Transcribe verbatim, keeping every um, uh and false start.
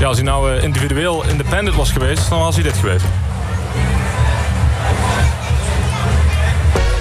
als hij nou uh, individueel independent was geweest, dan was hij dit geweest.